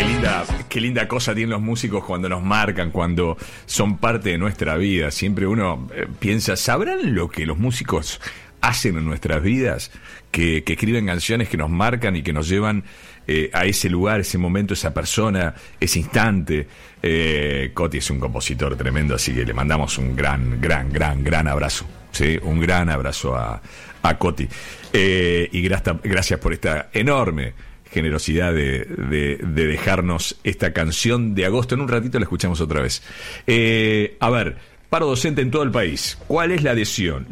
Qué linda cosa tienen los músicos cuando nos marcan, cuando son parte de nuestra vida. Siempre uno piensa, ¿sabrán lo que los músicos hacen en nuestras vidas? Que escriben canciones que nos marcan y que nos llevan a ese lugar, ese momento, esa persona, ese instante. Coti es un compositor tremendo, así que le mandamos un gran abrazo, ¿sí? Un gran abrazo a Coti. Y gracias por esta enorme generosidad de dejarnos esta canción de agosto. En un ratito la escuchamos otra vez. A ver, paro docente en todo el país. ¿Cuál es la adhesión?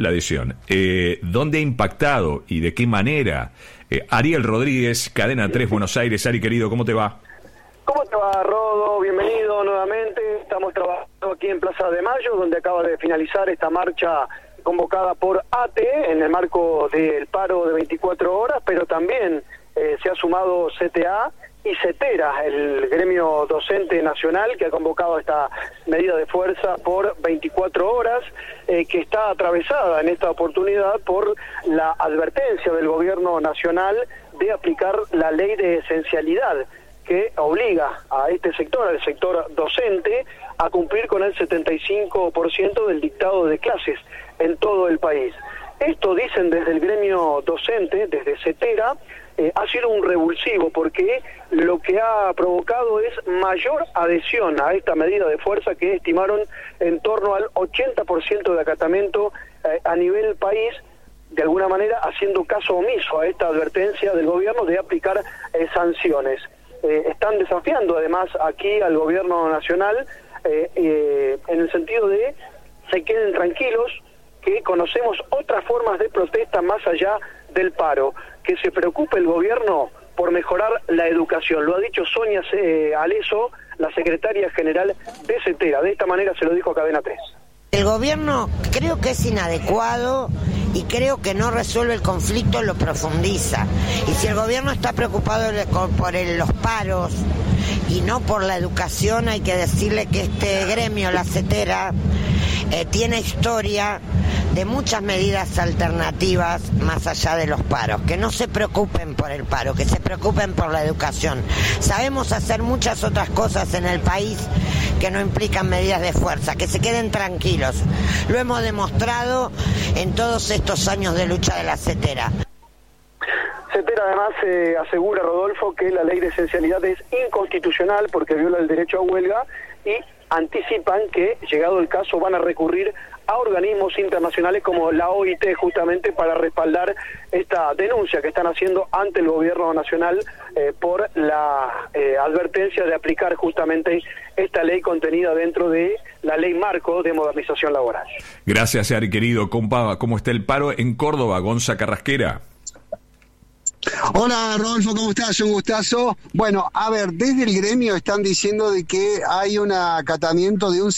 ¿Dónde ha impactado y de qué manera? Ariel Rodríguez, Cadena 3, Buenos Aires. Ari, querido, ¿cómo te va? ¿Cómo te va, Rodo? Bienvenido nuevamente. Estamos trabajando aquí en Plaza de Mayo, donde acaba de finalizar esta marcha convocada por ATE en el marco del paro de 24 horas, pero también se ha sumado CTA y CETERA, el gremio docente nacional, que ha convocado esta medida de fuerza por 24 horas, que está atravesada en esta oportunidad por la advertencia del gobierno nacional de aplicar la ley de esencialidad, que obliga a este sector, al sector docente, a cumplir con el 75% del dictado de clases en todo el país. Esto, dicen desde el gremio docente, desde CETERA, ha sido un revulsivo, porque lo que ha provocado es mayor adhesión a esta medida de fuerza, que estimaron en torno al 80% de acatamiento a nivel país, de alguna manera haciendo caso omiso a esta advertencia del gobierno de aplicar sanciones. Están desafiando además aquí al gobierno nacional en el sentido de se queden tranquilos, que conocemos otras formas de protesta más allá del paro, que se preocupe el gobierno por mejorar la educación. Lo ha dicho Sonia Aleso, la secretaria general de CETERA. De esta manera se lo dijo a Cadena 3. El gobierno creo que es inadecuado y creo que no resuelve el conflicto, lo profundiza. Y si el gobierno está preocupado por los paros y no por la educación, hay que decirle que este gremio, la CETERA, tiene historia de muchas medidas alternativas más allá de los paros. Que no se preocupen por el paro, que se preocupen por la educación. Sabemos hacer muchas otras cosas en el país que no implican medidas de fuerza, que se queden tranquilos. Lo hemos demostrado en todos estos años de lucha de la CETERA. CETERA además asegura, Rodolfo, que la ley de esencialidad es inconstitucional porque viola el derecho a huelga, y anticipan que, llegado el caso, van a recurrir a organismos internacionales como la OIT, justamente para respaldar esta denuncia que están haciendo ante el gobierno nacional por la advertencia de aplicar justamente esta ley contenida dentro de la ley marco de modernización laboral. Gracias, Ari, querido. ¿Cómo está el paro en Córdoba? Gonza Carrasquera. Hola, Rodolfo, ¿cómo estás? Un gustazo. Bueno, a ver, desde el gremio están diciendo de que hay un acatamiento de un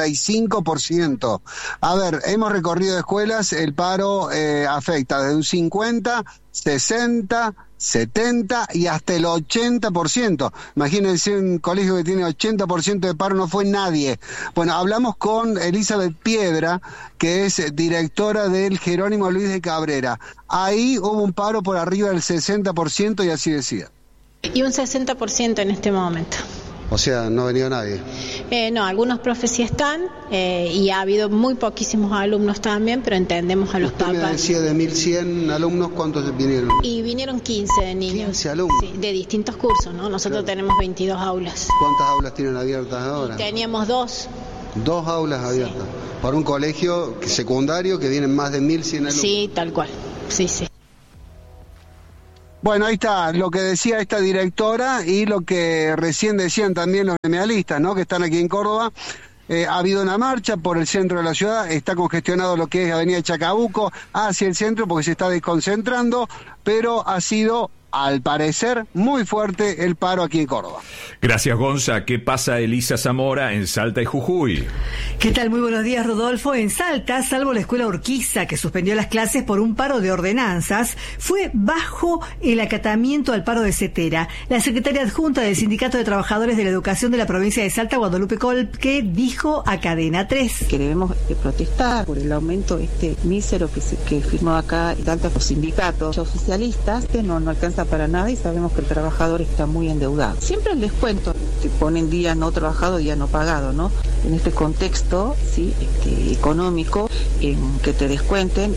75%. A ver, hemos recorrido escuelas, el paro afecta de un 50, 60, 70 y hasta el 80%. Imagínense un colegio que tiene 80% de paro, no fue nadie. Bueno, hablamos con Elizabeth Piedra, que es directora del Jerónimo Luis de Cabrera. Ahí hubo un paro por arriba del 60% y así decía. Y un 60% en este momento. O sea, no ha venido nadie. No, algunos profes sí están y ha habido muy poquísimos alumnos también, pero entendemos a los papás. Usted me decía de 1.100 alumnos, ¿cuántos vinieron? Y vinieron 15 de niños. 15 alumnos. Sí, de distintos cursos, ¿no? Nosotros tenemos 22 aulas. ¿Cuántas aulas tienen abiertas ahora? Teníamos 2. 2 aulas abiertas. Sí. Para un colegio secundario que vienen más de 1.100 alumnos. Sí, tal cual. Sí. Bueno, ahí está lo que decía esta directora y lo que recién decían también los gremialistas, ¿no?, que están aquí en Córdoba. Ha habido una marcha por el centro de la ciudad, está congestionado lo que es Avenida Chacabuco hacia el centro porque se está desconcentrando, pero ha sido, al parecer, muy fuerte el paro aquí en Córdoba. Gracias, Gonza. ¿Qué pasa, Elisa Zamora, en Salta y Jujuy? ¿Qué tal? Muy buenos días, Rodolfo. En Salta, salvo la escuela Urquiza, que suspendió las clases por un paro de ordenanzas, fue bajo el acatamiento al paro de CETERA. La secretaria adjunta del Sindicato de Trabajadores de la Educación de la provincia de Salta, Guadalupe Colque, dijo a Cadena 3. Que debemos protestar por el aumento mísero que firmó acá Salta por sindicatos oficialistas, que no alcanza alcanza para nada y sabemos que el trabajador está muy endeudado. Siempre el descuento, te ponen día no trabajado, día no pagado, ¿no? En este contexto, sí, económico, en que te descuenten,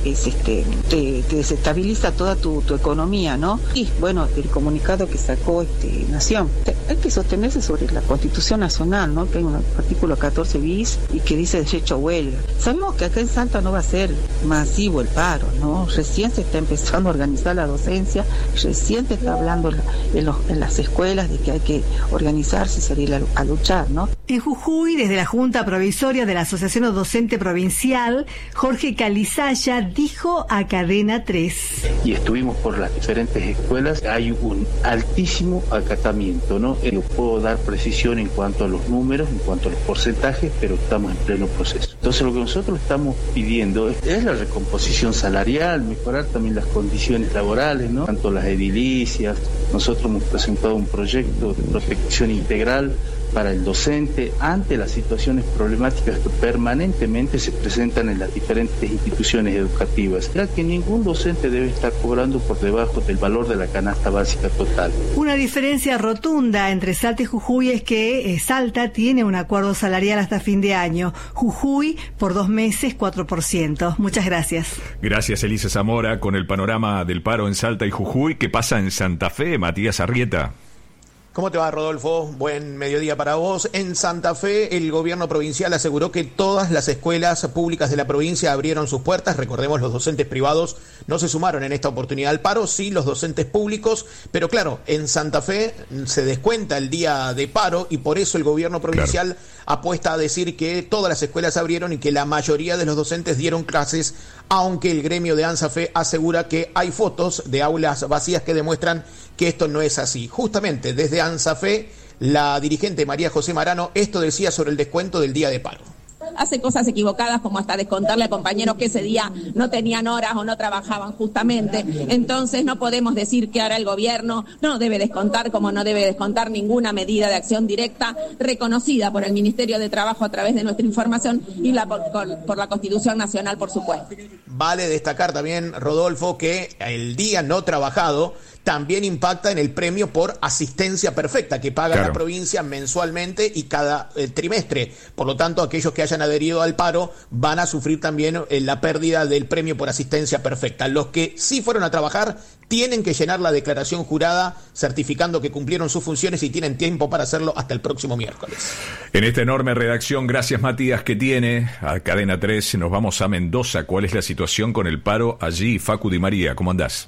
te desestabiliza toda tu economía, ¿no? Y bueno, el comunicado que sacó Nación, hay que sostenerse sobre la Constitución Nacional, ¿no? Que hay un artículo 14 bis y que dice derecho a huelga. Sabemos que acá en Salta no va a ser masivo el paro, ¿no? Recién se está empezando a organizar la docencia, recién se está hablando en las escuelas de que hay que organizarse y salir a luchar, ¿no? En Jujuy, desde la Junta Provisoria de la Asociación Docente Provincial, Jorge Calizaya dijo a Cadena 3. Y estuvimos por las diferentes escuelas, hay un altísimo acatamiento, ¿no? No puedo dar precisión en cuanto a los números, en cuanto a los porcentajes, pero estamos en pleno proceso. Entonces lo que nosotros estamos pidiendo es la recomposición salarial, mejorar también las condiciones laborales, ¿no? Tanto las edilicias, nosotros hemos presentado un proyecto de protección integral para el docente ante las situaciones problemáticas que permanentemente se presentan en las diferentes instituciones educativas, ya que ningún docente debe estar cobrando por debajo del valor de la canasta básica total. Una diferencia rotunda entre Salta y Jujuy es que Salta tiene un acuerdo salarial hasta fin de año, Jujuy por 2 meses 4%. Muchas gracias. Gracias, Elisa Zamora, con el panorama del paro en Salta y Jujuy. ¿Qué pasa en Santa Fe, Matías Arrieta? ¿Cómo te va, Rodolfo? Buen mediodía para vos. En Santa Fe, el gobierno provincial aseguró que todas las escuelas públicas de la provincia abrieron sus puertas. Recordemos, los docentes privados no se sumaron en esta oportunidad al paro, sí los docentes públicos, pero claro, en Santa Fe se descuenta el día de paro y por eso el gobierno provincial apuesta a decir que todas las escuelas abrieron y que la mayoría de los docentes dieron clases, aunque el gremio de ANSAFE asegura que hay fotos de aulas vacías que demuestran que esto no es así. Justamente desde ANSAFE, la dirigente María José Marano esto decía sobre el descuento del día de paro. Hace cosas equivocadas como hasta descontarle a compañeros que ese día no tenían horas o no trabajaban justamente. Entonces no podemos decir que ahora el gobierno no debe descontar, como no debe descontar ninguna medida de acción directa reconocida por el Ministerio de Trabajo a través de nuestra información y por la Constitución Nacional, por supuesto. Vale destacar también, Rodolfo, que el día no trabajado también impacta en el premio por asistencia perfecta que paga la provincia mensualmente y cada trimestre. Por lo tanto, aquellos que hayan adherido al paro van a sufrir también la pérdida del premio por asistencia perfecta. Los que sí fueron a trabajar tienen que llenar la declaración jurada certificando que cumplieron sus funciones y tienen tiempo para hacerlo hasta el próximo miércoles. En esta enorme redacción, gracias Matías, que tiene a Cadena 3, nos vamos a Mendoza. ¿Cuál es la situación con el paro allí? Facu Di María, ¿cómo andás?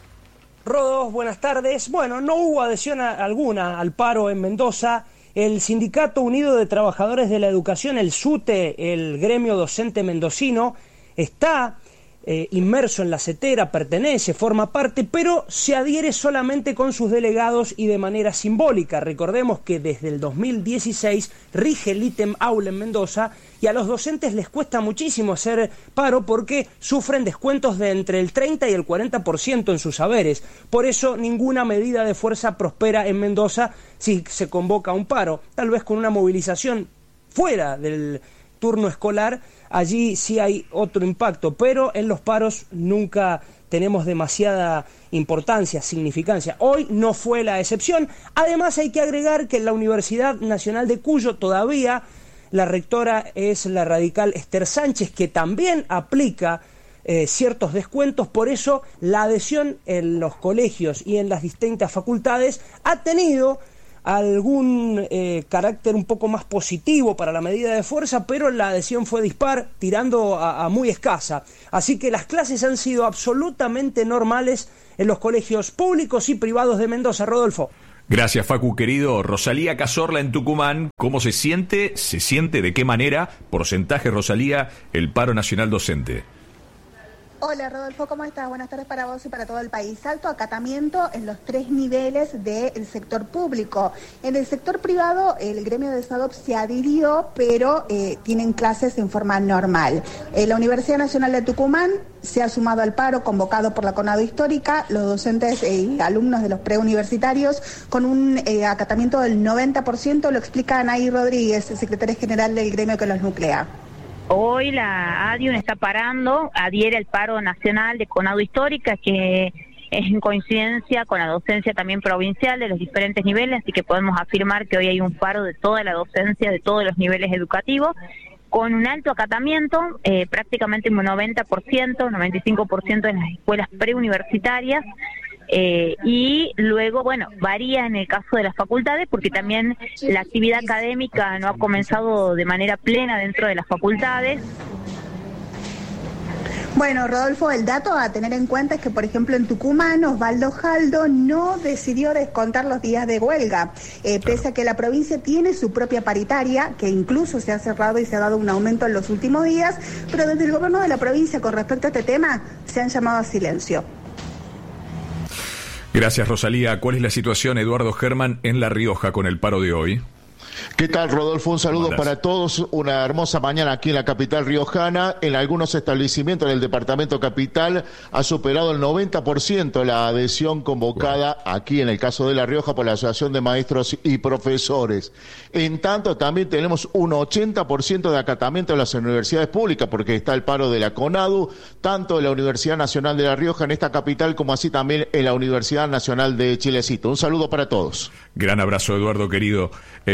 Rodos, buenas tardes. Bueno, no hubo adhesión alguna al paro en Mendoza. El Sindicato Unido de Trabajadores de la Educación, el SUTE, el gremio docente mendocino, está inmerso en la CETERA, pertenece, forma parte, pero se adhiere solamente con sus delegados y de manera simbólica. Recordemos que desde el 2016 rige el ítem aula en Mendoza y a los docentes les cuesta muchísimo hacer paro porque sufren descuentos de entre el 30 y el 40% en sus saberes. Por eso ninguna medida de fuerza prospera en Mendoza si se convoca un paro. Tal vez con una movilización fuera del turno escolar, allí sí hay otro impacto, pero en los paros nunca tenemos demasiada importancia, significancia. Hoy no fue la excepción. Además hay que agregar que en la Universidad Nacional de Cuyo todavía la rectora es la radical Esther Sánchez, que también aplica ciertos descuentos, por eso la adhesión en los colegios y en las distintas facultades ha tenido algún carácter un poco más positivo para la medida de fuerza, pero la adhesión fue dispar, tirando a muy escasa. Así que las clases han sido absolutamente normales en los colegios públicos y privados de Mendoza. Rodolfo. Gracias, Facu, querido. Rosalía Cazorla en Tucumán, ¿cómo se siente? ¿Se siente de qué manera? Porcentaje, Rosalía, el paro nacional docente. Hola Rodolfo, ¿cómo estás? Buenas tardes para vos y para todo el país. Alto acatamiento en los 3 niveles del sector público. En el sector privado, el gremio de SADOP se adhirió, pero tienen clases en forma normal. La Universidad Nacional de Tucumán se ha sumado al paro convocado por la CONADO Histórica, los docentes y alumnos de los preuniversitarios, con un acatamiento del 90%, lo explica Anaí Rodríguez, secretaria general del gremio que los nuclea. Hoy la ADIUN está parando, adhiere al paro nacional de CONADO Histórica, que en coincidencia con la docencia también provincial de los diferentes niveles, así que podemos afirmar que hoy hay un paro de toda la docencia, de todos los niveles educativos, con un alto acatamiento, prácticamente un 90%, 95% en las escuelas preuniversitarias, y luego, bueno, varía en el caso de las facultades, porque también la actividad académica no ha comenzado de manera plena dentro de las facultades. Bueno, Rodolfo, el dato a tener en cuenta es que, por ejemplo, en Tucumán, Osvaldo Jaldo no decidió descontar los días de huelga, pese a que la provincia tiene su propia paritaria, que incluso se ha cerrado y se ha dado un aumento en los últimos días, pero desde el gobierno de la provincia, con respecto a este tema, se han llamado a silencio. Gracias, Rosalía. ¿Cuál es la situación, Eduardo Germán, en La Rioja con el paro de hoy? ¿Qué tal, Rodolfo? Un saludo para todos. Una hermosa mañana aquí en la capital riojana. En algunos establecimientos del departamento capital ha superado el 90% la adhesión convocada aquí en el caso de La Rioja por la Asociación de Maestros y Profesores. En tanto, también tenemos un 80% de acatamiento en las universidades públicas, porque está el paro de la CONADU, tanto en la Universidad Nacional de La Rioja, en esta capital, como así también en la Universidad Nacional de Chilecito. Un saludo para todos. Gran abrazo, Eduardo, querido.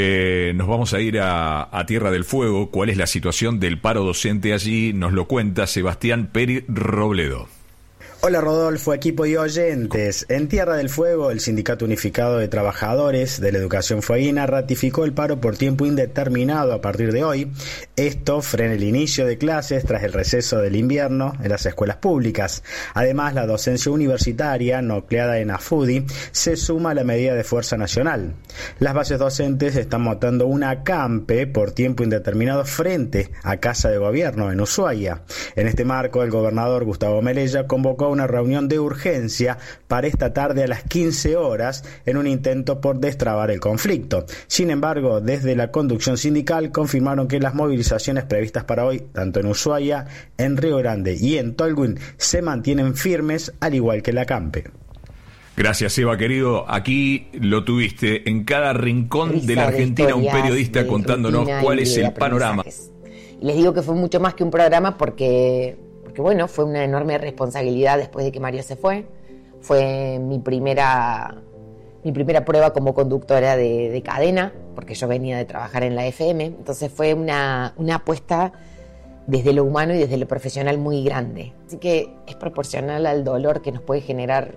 Nos vamos a ir a Tierra del Fuego. ¿Cuál es la situación del paro docente allí? Nos lo cuenta Sebastián Peri Robledo. Hola Rodolfo, equipo y oyentes. En Tierra del Fuego, el Sindicato Unificado de Trabajadores de la Educación Fueguina ratificó el paro por tiempo indeterminado a partir de hoy. Esto frena el inicio de clases tras el receso del invierno en las escuelas públicas. Además, la docencia universitaria, nucleada en AFUDI, se suma a la medida de fuerza nacional. Las bases docentes están montando una acampe por tiempo indeterminado frente a Casa de Gobierno en Ushuaia. En este marco, el gobernador Gustavo Melella convocó una reunión de urgencia para esta tarde a las 15 horas en un intento por destrabar el conflicto. Sin embargo, desde la conducción sindical confirmaron que las movilizaciones previstas para hoy, tanto en Ushuaia, en Río Grande y en Tolwyn, se mantienen firmes, al igual que la acampe. Gracias, Eva, querido. Aquí lo tuviste en cada rincón de la Argentina, un periodista contándonos cuál es el panorama. Y les digo que fue mucho más que un programa porque bueno, fue una enorme responsabilidad después de que Mario se fue. Fue mi primera prueba como conductora de cadena, porque yo venía de trabajar en la FM. Entonces fue una apuesta desde lo humano y desde lo profesional muy grande. Así que es proporcional al dolor que nos puede generar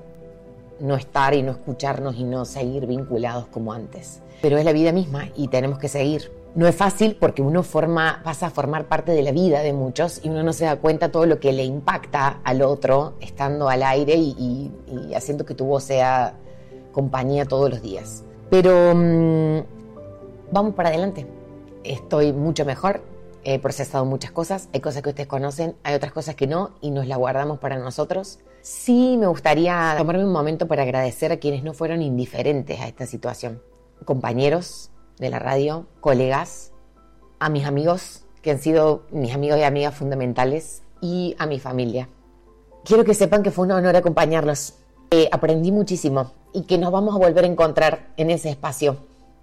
no estar y no escucharnos y no seguir vinculados como antes. Pero es la vida misma y tenemos que seguir. No es fácil porque uno pasa a formar parte de la vida de muchos y uno no se da cuenta todo lo que le impacta al otro estando al aire y haciendo que tu voz sea compañía todos los días. Pero vamos para adelante. Estoy mucho mejor, he procesado muchas cosas, hay cosas que ustedes conocen, hay otras cosas que no y nos las guardamos para nosotros. Sí me gustaría tomarme un momento para agradecer a quienes no fueron indiferentes a esta situación. Compañeros de la radio, colegas, a mis amigos, que han sido mis amigos y amigas fundamentales, y a mi familia. Quiero que sepan que fue un honor acompañarlos. Aprendí muchísimo y que nos vamos a volver a encontrar en ese espacio.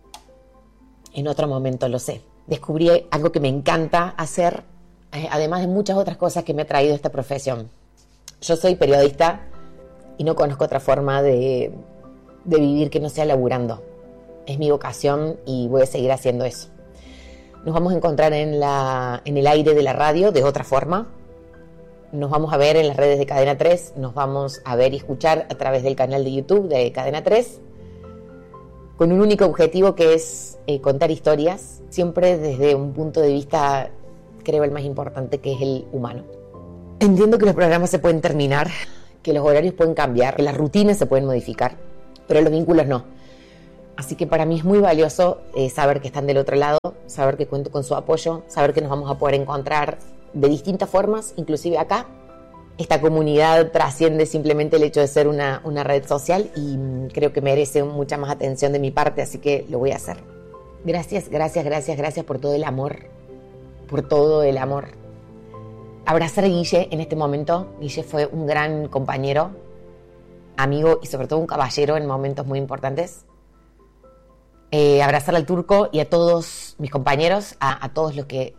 En otro momento, lo sé. Descubrí algo que me encanta hacer, además de muchas otras cosas que me ha traído esta profesión. Yo soy periodista y no conozco otra forma de vivir que no sea laburando. Es mi vocación y voy a seguir haciendo eso. Nos vamos a encontrar en el aire de la radio de otra forma. Nos vamos a ver en las redes de Cadena 3. Nos vamos a ver y escuchar a través del canal de YouTube de Cadena 3. Con un único objetivo que es contar historias. Siempre desde un punto de vista, creo, el más importante, que es el humano. Entiendo que los programas se pueden terminar, que los horarios pueden cambiar, que las rutinas se pueden modificar, pero los vínculos no. Así que para mí es muy valioso saber que están del otro lado, saber que cuento con su apoyo, saber que nos vamos a poder encontrar de distintas formas, inclusive acá. Esta comunidad trasciende simplemente el hecho de ser una red social y creo que merece mucha más atención de mi parte, así que lo voy a hacer. Gracias por todo el amor, por todo el amor. Abrazar a Guille en este momento. Guille fue un gran compañero, amigo y sobre todo un caballero en momentos muy importantes. Abrazar al Turco y a todos mis compañeros, a todos los que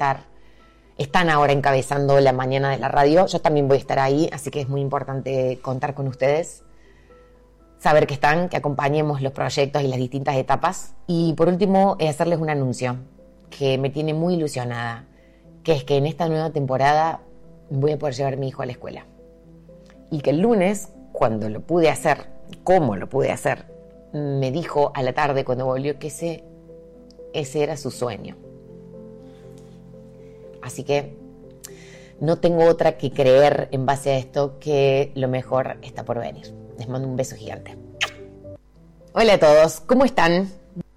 están ahora encabezando la mañana de la radio. Yo también voy a estar ahí, así que es muy importante contar con ustedes. saber que están, que acompañemos los proyectos y las distintas etapas. Y por último, hacerles un anuncio que me tiene muy ilusionada, que es que en esta nueva temporada voy a poder llevar a mi hijo a la escuela. Y que el lunes, cuando lo pude hacer, cómo lo pude hacer, me dijo a la tarde cuando volvió que ese era su sueño. Así que no tengo otra que creer en base a esto que lo mejor está por venir. Les mando un beso gigante. Hola a todos, ¿cómo están?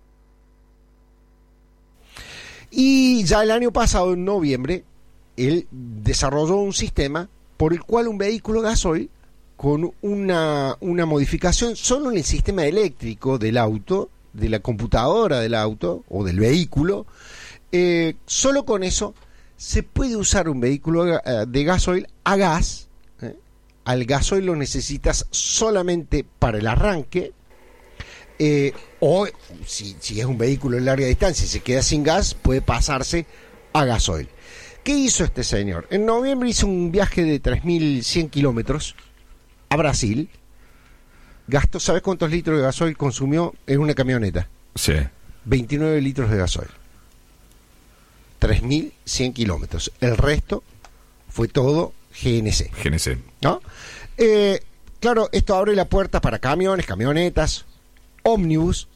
Y ya el año pasado, en noviembre, él desarrolló un sistema por el cual un vehículo gasoil con una modificación solo en el sistema eléctrico del auto, de la computadora del auto o del vehículo, solo con eso se puede usar un vehículo de gasoil a gas. Al gasoil lo necesitas solamente para el arranque, o si es un vehículo de larga distancia y se queda sin gas, puede pasarse a gasoil. ¿Qué hizo este señor? En noviembre hizo un viaje de 3.100 kilómetros a Brasil. Gastó, ¿sabes cuántos litros de gasoil consumió en una camioneta? Sí. 29 litros de gasoil. 3.100 kilómetros. El resto fue todo GNC. GNC. ¿No? Claro, esto abre la puerta para camiones, camionetas, ómnibus.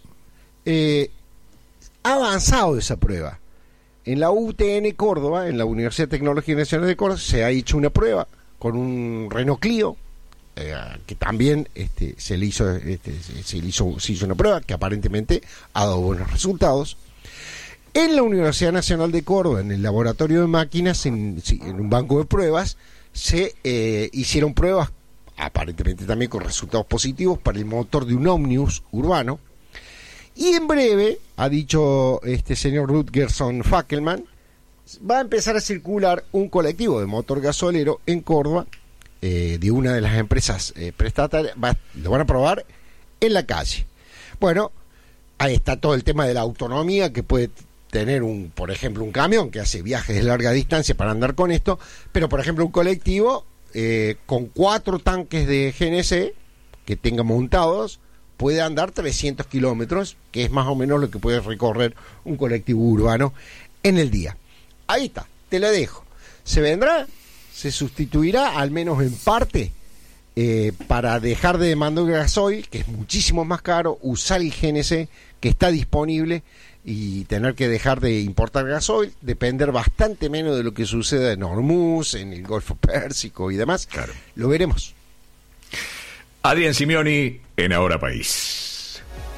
Ha avanzado esa prueba. En la UTN Córdoba, en la Universidad de Tecnología Nacional de Córdoba, se ha hecho una prueba con un Renault Clio, que también se hizo una prueba que aparentemente ha dado buenos resultados. En la Universidad Nacional de Córdoba, en el laboratorio de máquinas, en un banco de pruebas, se hicieron pruebas, aparentemente también con resultados positivos, para el motor de un ómnibus urbano. Y en breve, ha dicho este señor Rutgerson Fackelman, va a empezar a circular un colectivo de motor gasolero en Córdoba, de una de las empresas prestatarias. Lo van a probar en la calle. Bueno, ahí está todo el tema de la autonomía que puede tener por ejemplo, un camión que hace viajes de larga distancia para andar con esto, pero por ejemplo un colectivo con 4 tanques de GNC que tenga montados puede andar 300 kilómetros, que es más o menos lo que puede recorrer un colectivo urbano en el día. Ahí está, te la dejo. ¿Se vendrá? ¿Se sustituirá, al menos en parte, para dejar de demandar gasoil, que es muchísimo más caro, usar el GNC que está disponible y tener que dejar de importar gasoil, depender bastante menos de lo que suceda en Hormuz, en el Golfo Pérsico y demás? Claro. Lo veremos. Adrián Simeoni en Ahora País.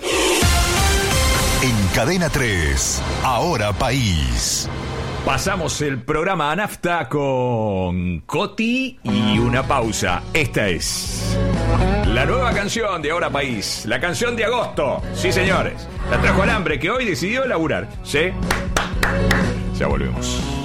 En Cadena 3, Ahora País. Pasamos el programa a nafta con Coti y una pausa. Esta es la nueva canción de Ahora País, la canción de agosto. Sí, señores, la trajo Alambre, que hoy decidió laburar. ¿Sí? Ya volvemos.